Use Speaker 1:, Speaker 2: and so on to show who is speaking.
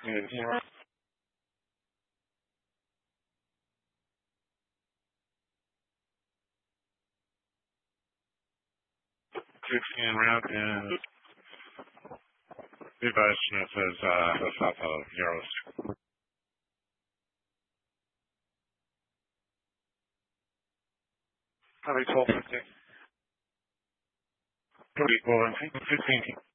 Speaker 1: Yes. 16 route and advice Smith says south of Yarrows. Probably 1250. Cody, well, 15.